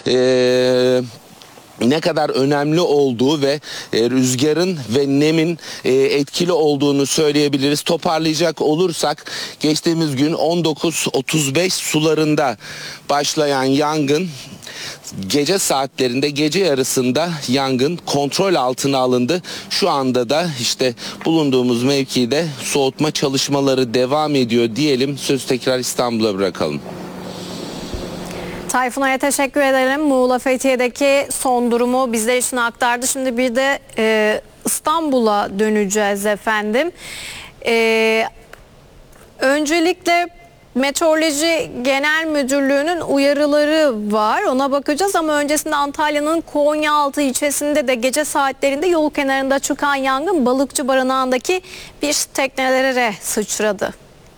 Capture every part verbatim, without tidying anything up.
Ee, ne kadar önemli olduğu ve e, rüzgarın ve nemin e, etkili olduğunu söyleyebiliriz. Toparlayacak olursak geçtiğimiz gün on dokuz otuz beş sularında başlayan yangın gece saatlerinde, gece yarısında yangın kontrol altına alındı. Şu anda da işte bulunduğumuz mevkide soğutma çalışmaları devam ediyor diyelim. Sözü tekrar İstanbul'a bırakalım. Tayfun Ay'a teşekkür edelim. Muğla Fethiye'deki son durumu bizler için aktardı. Şimdi bir de e, İstanbul'a döneceğiz efendim. E, öncelikle Meteoroloji Genel Müdürlüğü'nün uyarıları var. Ona bakacağız ama öncesinde Antalya'nın Konyaaltı ilçesinde de gece saatlerinde yol kenarında çıkan yangın balıkçı barınağındaki bir teknelere sıçradı.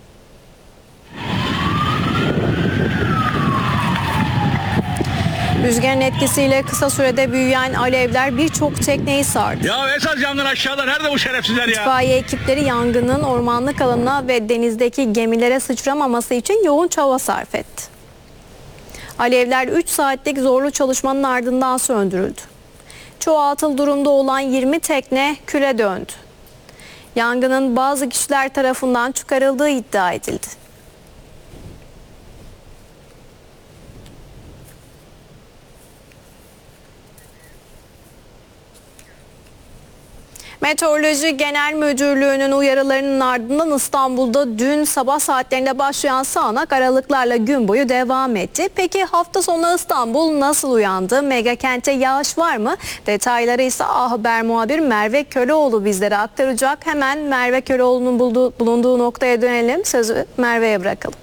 Rüzgarın etkisiyle kısa sürede büyüyen alevler birçok tekneyi sardı. Ya esas yangın aşağıda, nerede bu şerefsizler ya? İtfaiye ekipleri yangının ormanlık alana ve denizdeki gemilere sıçramaması için yoğun çaba sarf etti. Alevler üç saatlik zorlu çalışmanın ardından söndürüldü. Çoğu atıl durumda olan yirmi tekne küle döndü. Yangının bazı kişiler tarafından çıkarıldığı iddia edildi. Meteoroloji Genel Müdürlüğü'nün uyarılarının ardından İstanbul'da dün sabah saatlerinde başlayan sağanak aralıklarla gün boyu devam etti. Peki hafta sonu İstanbul nasıl uyandı? Megakent'te yağış var mı? Detayları ise A Haber muhabir Merve Köleoğlu bizlere aktaracak. Hemen Merve Köleoğlu'nun bulduğu, bulunduğu noktaya dönelim. Sözü Merve'ye bırakalım.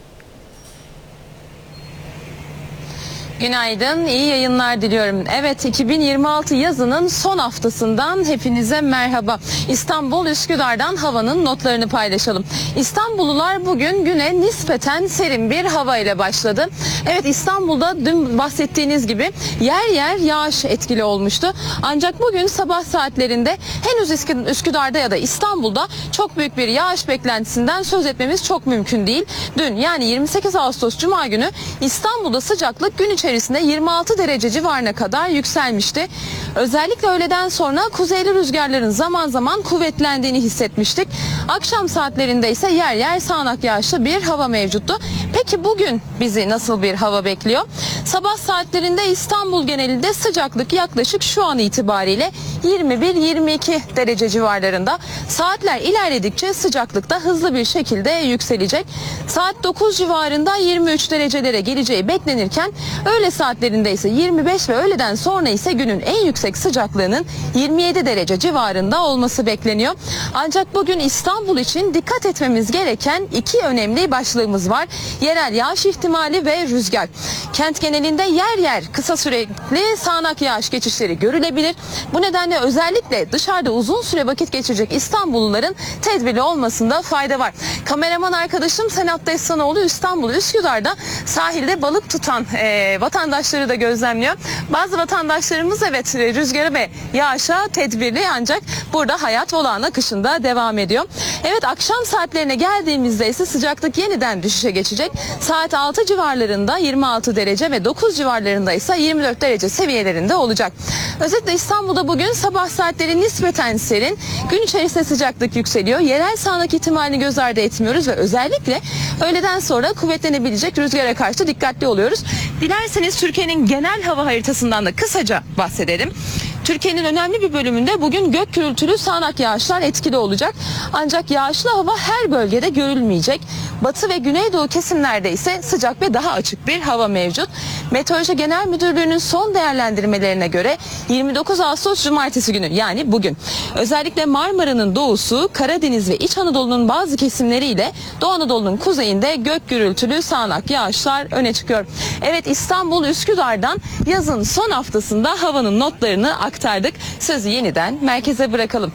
Günaydın, iyi yayınlar diliyorum. Evet, iki bin yirmi altı yazının son haftasından hepinize merhaba. İstanbul Üsküdar'dan havanın notlarını paylaşalım. İstanbullular bugün güne nispeten serin bir hava ile başladı. Evet, İstanbul'da dün bahsettiğiniz gibi yer yer yağış etkili olmuştu. Ancak bugün sabah saatlerinde henüz Üsküdar'da ya da İstanbul'da çok büyük bir yağış beklentisinden söz etmemiz çok mümkün değil. Dün yani yirmi sekiz Ağustos Cuma günü İstanbul'da sıcaklık gün içerisinde yirmi altı derece civarına kadar yükselmişti. Özellikle öğleden sonra kuzeyli rüzgarların zaman zaman kuvvetlendiğini hissetmiştik. Akşam saatlerinde ise yer yer sağanak yağışlı bir hava mevcuttu. Peki bugün bizi nasıl bir hava bekliyor? Sabah saatlerinde İstanbul genelinde sıcaklık yaklaşık şu an itibariyle yirmi bir yirmi iki derece civarlarında. Saatler ilerledikçe sıcaklık da hızlı bir şekilde yükselecek. Saat dokuz civarında yirmi üç derecelere geleceği beklenirken öğle saatlerinde ise yirmi beş ve öğleden sonra ise günün en yüksek sıcaklığının yirmi yedi derece civarında olması bekleniyor. Ancak bugün İstanbul için dikkat etmemiz gereken iki önemli başlığımız var. Yerel yağış ihtimali ve rüzgar. Kent genelinde yer yer kısa sürekli sağanak yağış geçişleri görülebilir. Bu nedenle özellikle dışarıda uzun süre vakit geçirecek İstanbulluların tedbirli olmasında fayda var. Kameraman arkadaşım Senat Destanoğlu İstanbul Üsküdar'da sahilde balık tutan e, vatandaşları da gözlemliyor. Bazı vatandaşlarımız evet rüzgara ve yağışa tedbirli ancak burada hayat olağan akışında devam ediyor. Evet, akşam saatlerine geldiğimizde ise sıcaklık yeniden düşüşe geçecek. Saat altı civarlarında yirmi altı derece ve dokuz civarlarında ise yirmi dört derece seviyelerinde olacak. Özetle İstanbul'da bugün sabah saatleri nispeten serin. Gün içerisinde sıcaklık yükseliyor. Yerel sağanak ihtimalini göz ardı etmiyoruz ve özellikle öğleden sonra kuvvetlenebilecek rüzgara karşı dikkatli oluyoruz. Dilerseniz Türkiye'nin genel hava haritasından da kısaca bahsedelim. Türkiye'nin önemli bir bölümünde bugün gök gürültülü sağanak yağışlar etkili olacak. Ancak yağışlı hava her bölgede görülmeyecek. Batı ve güneydoğu kesimlerde ise sıcak ve daha açık bir hava mevcut. Meteoroloji Genel Müdürlüğü'nün son değerlendirmelerine göre yirmi dokuz Ağustos Cumartesi günü yani bugün özellikle Marmara'nın doğusu, Karadeniz ve İç Anadolu'nun bazı kesimleriyle Doğu Anadolu'nun kuzeyinde gök gürültülü sağanak yağışlar öne çıkıyor. Evet, İstanbul Üsküdar'dan yazın son haftasında havanın notlarını aktardık. Sözü yeniden merkeze bırakalım.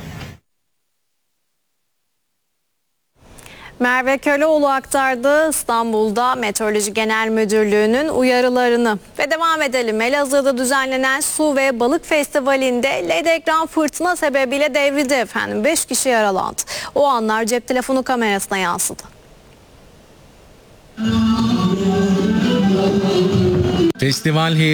Merve Köleoğlu aktardı İstanbul'da Meteoroloji Genel Müdürlüğü'nün uyarılarını. Ve devam edelim. Elazığ'da düzenlenen Su ve Balık Festivali'nde L E D ekran fırtına sebebiyle devrildi efendim. beş kişi yaralandı. O anlar cep telefonu kamerasına yansıdı. Festival